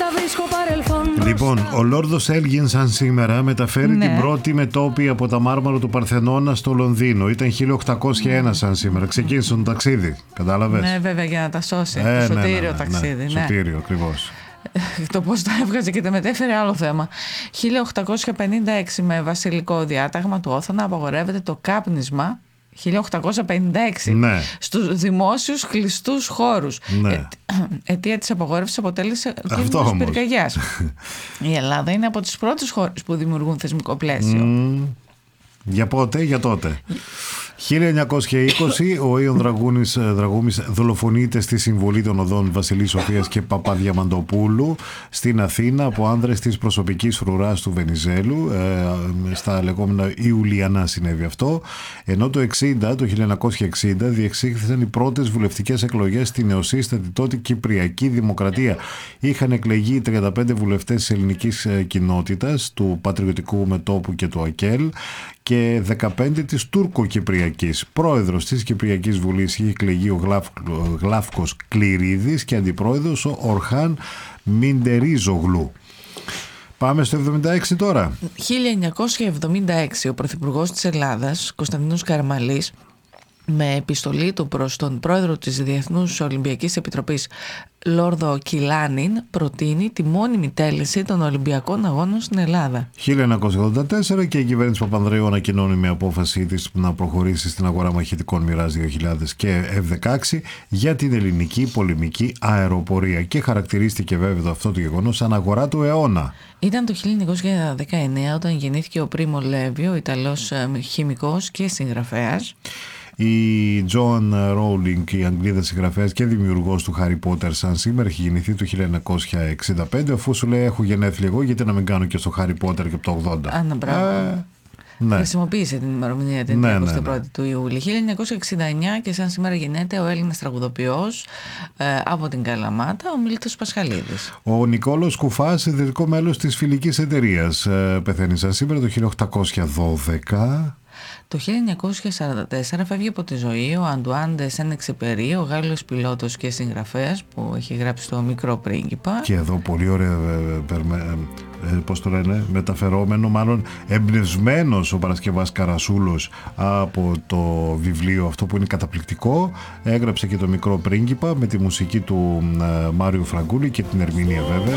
Λοιπόν, ο Λόρδος Έλγιν σαν σήμερα μεταφέρει την πρώτη μετώπη από τα μάρμαρα του Παρθενώνα στο Λονδίνο. Ήταν 1801 σαν σήμερα. Ξεκίνησε το ταξίδι. Κατάλαβες? Ναι, βέβαια, για να τα σώσει. Το σωτήριο ταξίδι. Ναι. Σωτήριο, ακριβώς. Το πώς τα έβγαζε και τα μετέφερε άλλο θέμα. 1856 με βασιλικό διάταγμα του Όθωνα απαγορεύεται το κάπνισμα. 1856 στους δημόσιους κλειστούς χώρους. Αιτία της απαγόρευσης αποτέλεσε κίνδυνος πυρκαγιάς. Η Ελλάδα είναι από τις πρώτες χώρες που δημιουργούν θεσμικό πλαίσιο. Για πότε, για τότε. 1920 ο Ιων Δραγούμης δολοφονείται στη συμβολή των οδών Βασιλής Σοφίας και Παπαδιαμαντοπούλου στην Αθήνα από άνδρες της προσωπικής φρουράς του Βενιζέλου. Στα λεγόμενα Ιουλιανά συνέβη αυτό. Ενώ το 1960 διεξήχθησαν οι πρώτες βουλευτικές εκλογές στη νεοσύστατη τότε Κυπριακή Δημοκρατία. Είχαν εκλεγεί 35 βουλευτές της ελληνικής κοινότητας, του Πατριωτικού Μετώπου και του ΑΚΕΛ, και 15 της Τούρκο-Κυπριακής. Πρόεδρος της Κυπριακής Βουλής είχε εκλεγεί ο Γλάφκος Κληρίδης και αντιπρόεδρος ο Ορχάν Μιντερίζογλου. Πάμε στο 76 τώρα. 1976 ο Πρωθυπουργός της Ελλάδας, Κωνσταντίνος Καραμαλής, με επιστολή του προς τον πρόεδρο της Διεθνούς Ολυμπιακής Επιτροπής Λόρδο Κιλάνιν, προτείνει τη μόνιμη τέλεση των Ολυμπιακών Αγώνων στην Ελλάδα. 1984 και η κυβέρνηση Παπανδρέου ανακοινώνει με απόφαση της να προχωρήσει στην αγορά μαχητικών Μοιράζ 2000 και F-16 για την ελληνική πολεμική αεροπορία και χαρακτηρίστηκε βέβαια αυτό το γεγονός σαν αγορά του αιώνα. Ήταν το 1919 όταν γεννήθηκε ο Πρίμο Λέβι, ο Ιταλός χημικός και συγγραφέας. Η Τζόαν Ρόουλινγκ, η Αγγλίδα συγγραφέας και δημιουργός του Χάρι Πότερ σαν σήμερα, έχει γεννηθεί το 1965. Αφού σου λέει έχω γενέθλια εγώ, γιατί να μην κάνω και στο Χάρι Πότερ και από το 80. Άνα, μπράβο. Χρησιμοποίησε την ημερομηνία την 21η του Ιούλη. 1969 και σαν σήμερα γεννέται ο Έλληνας τραγουδοποιός από την Καλαμάτα, ο Μίλτος Πασχαλίδης. Ο Νικόλος Κουφάς, ιδρυτικό μέλος της Φιλικής Εταιρείας, πεθαίνει σαν σήμερα το 1812. Το 1944 φεύγει από τη ζωή ο Αντουάν ντε Σεν-Εξεπερί, ο Γάλλος πιλότος και συγγραφέας που έχει γράψει το Μικρό Πρίγκιπα. Και εδώ πολύ ωραία, πώς το λένε, μεταφερόμενο, μάλλον εμπνευσμένος ο Παρασκευάς Καρασούλος από το βιβλίο αυτό που είναι καταπληκτικό. Έγραψε και το Μικρό Πρίγκιπα με τη μουσική του Μάριου Φραγκούλη και την ερμηνεία βέβαια.